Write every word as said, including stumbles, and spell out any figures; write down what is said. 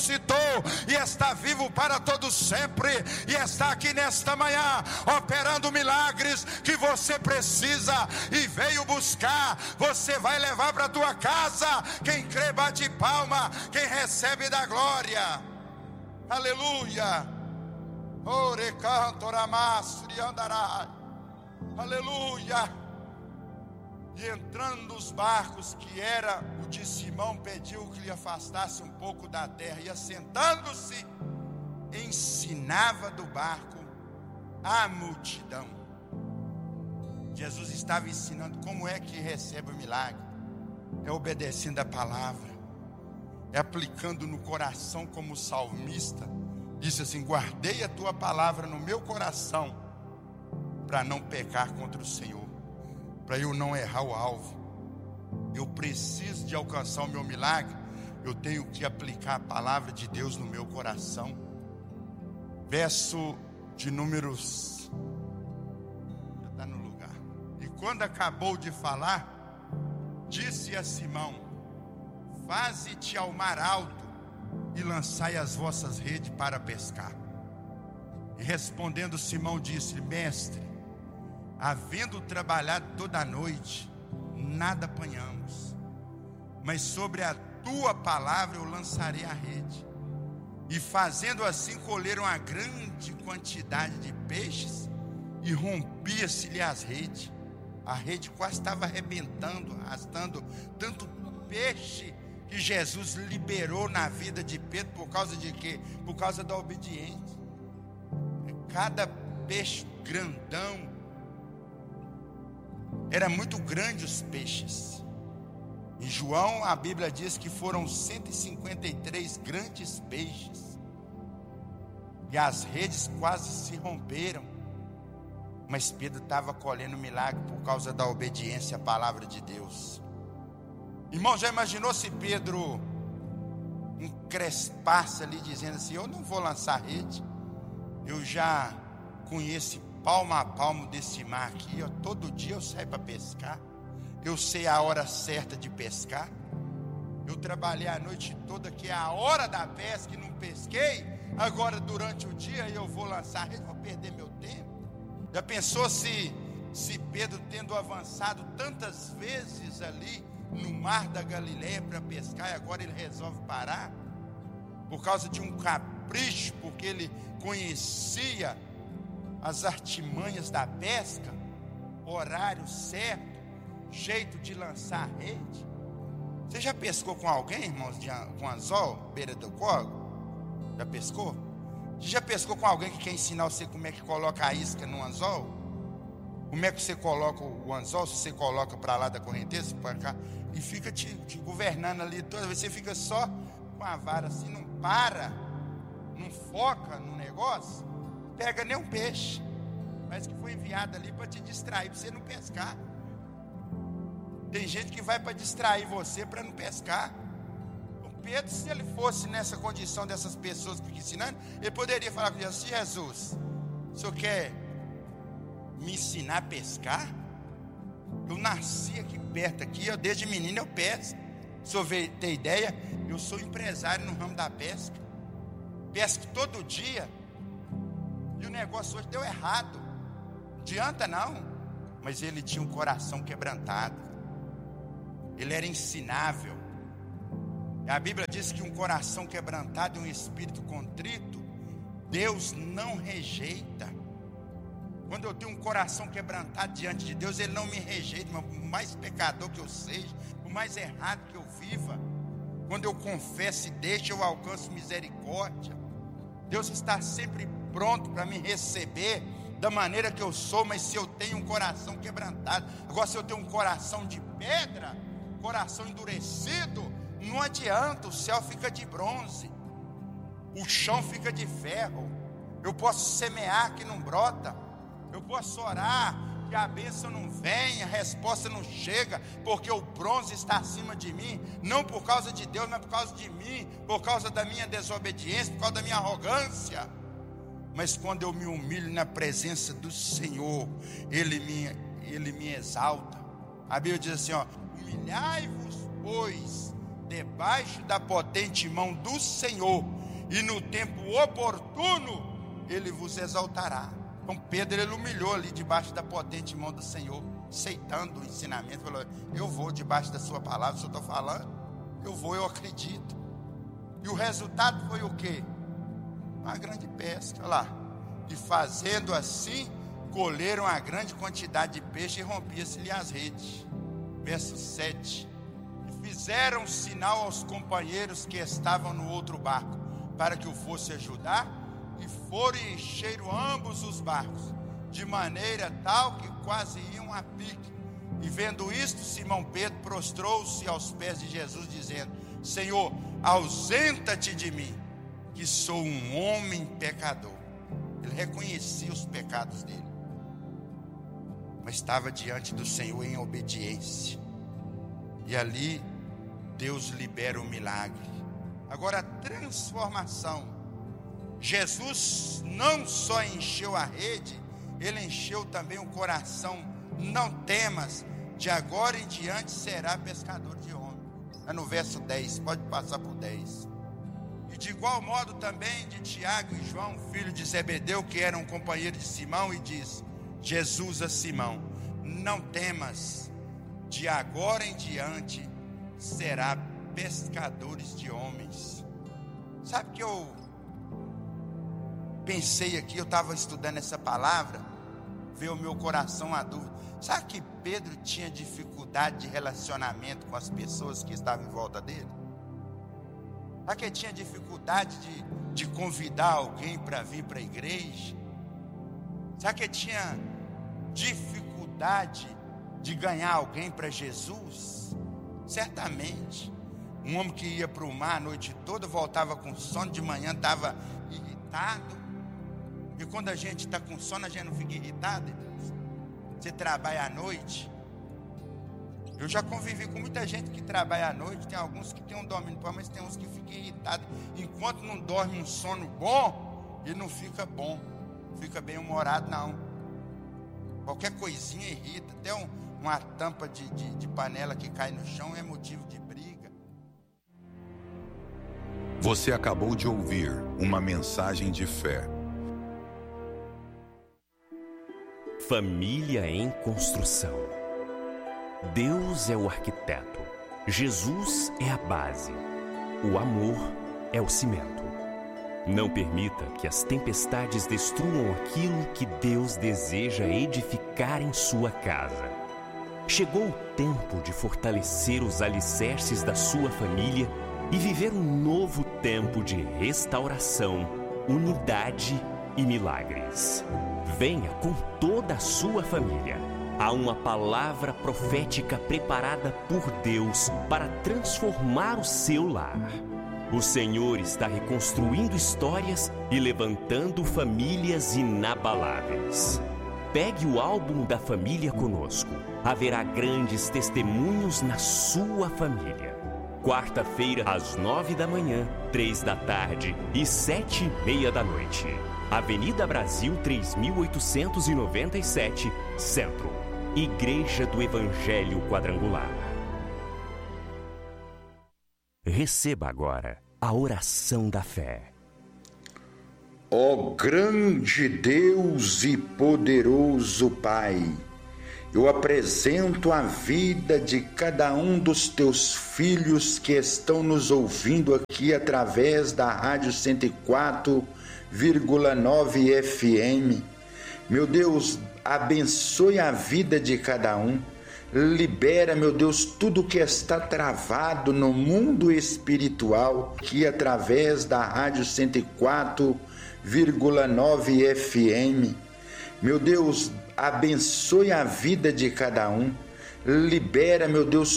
e está vivo para todo sempre, e está aqui nesta manhã operando milagres que você precisa e veio buscar. Você vai levar para a tua casa. Quem crê bate palma, quem recebe da glória. Aleluia. Ore cantoramastri andarai. Aleluia. E entrando nos barcos, que era o de Simão, pediu que lhe afastasse um pouco da terra, e assentando-se, ensinava do barco a multidão. Jesus estava ensinando como é que recebe o milagre. É obedecendo a palavra, é aplicando no coração, como o salmista disse assim: guardei a tua palavra no meu coração, para não pecar contra o Senhor, para eu não errar o alvo. Eu preciso de alcançar o meu milagre, eu tenho que aplicar a palavra de Deus no meu coração. Verso de números, já está no lugar. E quando acabou de falar, disse a Simão: faze-te ao mar alto e lançai as vossas redes para pescar. E respondendo Simão disse: mestre, havendo trabalhado toda a noite, nada apanhamos, mas sobre a tua palavra eu lançarei a rede. E fazendo assim, colheram uma grande quantidade de peixes, e rompia-se-lhe as redes. A rede quase estava arrebentando, arrastando tanto peixe que Jesus liberou na vida de Pedro. Por causa de quê? Por causa da obediência. Cada peixe grandão, era muito grande os peixes. Em João, a Bíblia diz que foram cento e cinquenta e três grandes peixes, e as redes quase se romperam. Mas Pedro estava colhendo milagre por causa da obediência à palavra de Deus. Irmão, já imaginou se Pedro encrespasse ali, dizendo assim: eu não vou lançar rede, eu já conheço palmo a palmo desse mar aqui, ó, todo dia eu saio para pescar, eu sei a hora certa de pescar, eu trabalhei a noite toda, que é a hora da pesca, e não pesquei. Agora durante o dia eu vou lançar rede, vou perder meu tempo. Já pensou se, se Pedro, tendo avançado tantas vezes ali no mar da Galileia para pescar, e agora ele resolve parar por causa de um capricho, porque ele conhecia as artimanhas da pesca, horário certo, jeito de lançar a rede. Você já pescou com alguém, irmãos, de, com anzol, beira do córrego? Já pescou? Você já pescou com alguém que quer ensinar você como é que coloca a isca no anzol? Como é que você coloca o anzol? Se você coloca para lá da correnteza, para cá, e fica te, te governando ali toda vez. Você fica só com a vara assim, não para, não foca no negócio, pega nem um peixe. Parece que foi enviado ali para te distrair, para você não pescar. Tem gente que vai para distrair você para não pescar. O Pedro, se ele fosse nessa condição dessas pessoas que ficam ensinando, ele poderia falar com Jesus: Jesus, o senhor quer me ensinar a pescar? Eu nasci aqui perto, aqui, eu, desde menino eu pesco. Se o senhor veio ter ideia, eu sou empresário no ramo da pesca, pesco todo dia, e o negócio hoje deu errado. Não adianta não. Mas ele tinha um coração quebrantado, ele era ensinável. A Bíblia diz que um coração quebrantado e um espírito contrito, Deus não rejeita. Quando eu tenho um coração quebrantado diante de Deus, Ele não me rejeita. Por mais pecador que eu seja, por mais errado que eu viva, quando eu confesso e deixo, eu alcanço misericórdia. Deus está sempre pronto para me receber da maneira que eu sou, mas se eu tenho um coração quebrantado. Agora, se eu tenho um coração de pedra, coração endurecido, não adianta, o céu fica de bronze, o chão fica de ferro. Eu posso semear que não brota, eu posso orar que a bênção não vem, a resposta não chega, porque o bronze está acima de mim, não por causa de Deus, mas por causa de mim, por causa da minha desobediência, por causa da minha arrogância. Mas quando eu me humilho na presença do Senhor, Ele me, Ele me exalta. A Bíblia diz assim, ó: humilhai-vos, pois, debaixo da potente mão do Senhor, e no tempo oportuno Ele vos exaltará. Então Pedro, ele humilhou ali debaixo da potente mão do Senhor, aceitando o ensinamento, falou: eu vou debaixo da sua palavra, se eu estou falando, eu vou, eu acredito. E o resultado foi o quê? Uma grande pesca, olha lá. E fazendo assim, colheram a grande quantidade de peixe e rompia-se-lhe as redes. Verso sete. E fizeram sinal aos companheiros que estavam no outro barco, para que o fosse ajudar, e foram e encheram ambos os barcos, de maneira tal que quase iam a pique. E vendo isto, Simão Pedro prostrou-se aos pés de Jesus, dizendo: Senhor, ausenta-te de mim, que sou um homem pecador. Ele reconhecia os pecados dele, mas estava diante do Senhor em obediência. E ali Deus libera o milagre. Agora a transformação. Jesus não só encheu a rede, Ele encheu também o coração. Não temas, de agora em diante será pescador de homens. É no verso dez, pode passar por dez. E de igual modo também de Tiago e João, filho de Zebedeu, que eram companheiros de Simão, e diz Jesus a Simão: não temas, de agora em diante será pescadores de homens. Sabe que eu pensei aqui, eu estava estudando essa palavra, veio o meu coração a dúvida. Sabe que Pedro tinha dificuldade de relacionamento com as pessoas que estavam em volta dele? Sabe que ele tinha dificuldade de, de convidar alguém para vir para a igreja? Sabe que ele tinha dificuldade de ganhar alguém para Jesus? Certamente. Um homem que ia para o mar a noite toda, voltava com sono, de manhã estava irritado. E quando a gente está com sono, a gente não fica irritado, irmãos? Você trabalha à noite. Eu já convivi com muita gente que trabalha à noite. Tem alguns que tem um domínio, mas tem uns que ficam irritados. Enquanto não dorme um sono bom, ele não fica bom, fica bem humorado, não. Qualquer coisinha irrita. Até um, uma tampa de, de, de panela que cai no chão é motivo de briga. Você acabou de ouvir uma mensagem de fé. Família em construção. Deus é o arquiteto, Jesus é a base, o amor é o cimento. Não permita que as tempestades destruam aquilo que Deus deseja edificar em sua casa. Chegou o tempo de fortalecer os alicerces da sua família e viver um novo tempo de restauração, unidade e milagres. Venha com toda a sua família. Há uma palavra profética preparada por Deus para transformar o seu lar. O Senhor está reconstruindo histórias e levantando famílias inabaláveis. Pegue o álbum da família conosco. Haverá grandes testemunhos na sua família. Quarta-feira, às nove da manhã, três da tarde e sete e meia da noite. Avenida Brasil três mil oitocentos e noventa e sete, Centro. Igreja do Evangelho Quadrangular. Receba agora a oração da fé. Ó grande Deus e poderoso Pai, eu apresento a vida de cada um dos teus filhos que estão nos ouvindo aqui através da Rádio cento e quatro vírgula nove F M. Meu Deus, abençoe a vida de cada um. Libera, meu Deus, tudo que está travado no mundo espiritual, que através da Rádio cento e quatro vírgula nove F M. Meu Deus, abençoe a vida de cada um. Libera, meu Deus,